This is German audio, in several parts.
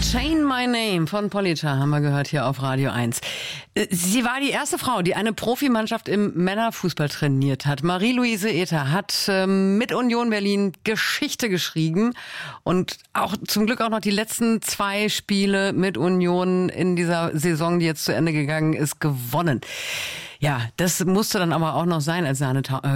Chain My Name von Polita haben wir gehört hier auf Radio 1. Sie war die erste Frau, die eine Profimannschaft im Männerfußball trainiert hat. Marie-Louise Ether hat mit Union Berlin Geschichte geschrieben und auch zum Glück auch noch die letzten 2 Spiele mit Union in dieser Saison, die jetzt zu Ende gegangen ist, gewonnen. Ja, das musste dann aber auch noch sein als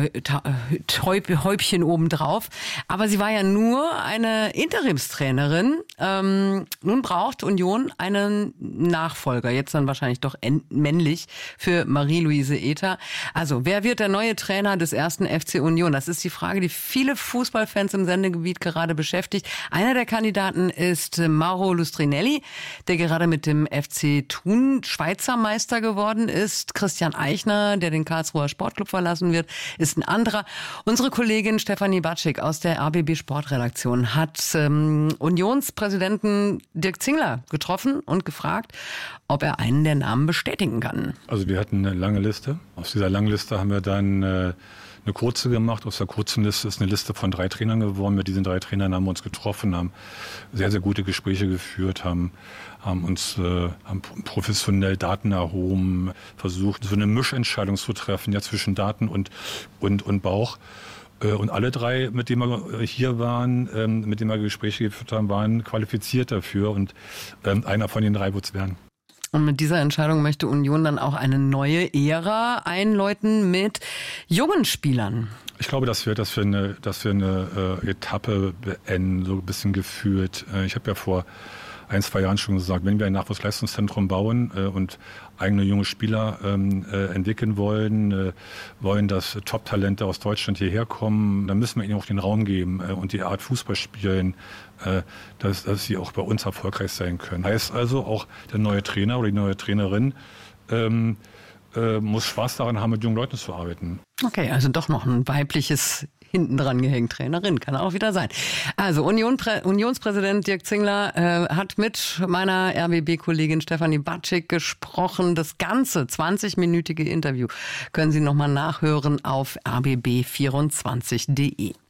Häubchen obendrauf. Aber sie war ja nur eine Interimstrainerin. Nun braucht Union einen Nachfolger. Jetzt dann wahrscheinlich doch männlich für Marie-Louise Ether. Also, wer wird der neue Trainer des ersten FC Union? Das ist die Frage, die viele Fußballfans im Sendegebiet gerade beschäftigt. Einer der Kandidaten ist Mauro Lustrinelli, der gerade mit dem FC Thun Schweizer Meister geworden ist. Christian Eichner, der den Karlsruher Sportclub verlassen wird, ist ein anderer. Unsere Kollegin Stefanie Batschik aus der RBB Sportredaktion hat Unionspräsidenten Dirk Zingler getroffen und gefragt, ob er einen der Namen bestätigen kann. Also wir hatten eine lange Liste. Aus dieser langen Liste haben wir dann eine kurze gemacht. Aus der kurzen Liste ist eine Liste von 3 Trainern geworden. Mit diesen 3 Trainern haben wir uns getroffen, haben sehr, sehr gute Gespräche geführt, haben professionell Daten erhoben, versucht, so eine Mischentscheidung zu treffen, ja, zwischen Daten und Bauch. Und alle 3, mit denen wir hier waren, mit denen wir Gespräche geführt haben, waren qualifiziert dafür. Und einer von den 3 wird es werden. Und mit dieser Entscheidung möchte Union dann auch eine neue Ära einläuten mit jungen Spielern. Ich glaube, dass wir eine Etappe beenden, so ein bisschen gefühlt. Ich habe ja vor 1-2 Jahren schon gesagt, wenn wir ein Nachwuchsleistungszentrum bauen und eigene junge Spieler entwickeln wollen, dass Top-Talente aus Deutschland hierher kommen, dann müssen wir ihnen auch den Raum geben und die Art Fußball spielen, dass sie auch bei uns erfolgreich sein können. Heißt also, auch der neue Trainer oder die neue Trainerin muss Spaß daran haben, mit jungen Leuten zu arbeiten. Okay, also doch noch ein weibliches hinten dran gehängt. Trainerin kann auch wieder sein. Also Unionspräsident Dirk Zingler hat mit meiner RBB-Kollegin Stefanie Batschik gesprochen. Das ganze 20-minütige Interview können Sie nochmal nachhören auf rbb24.de.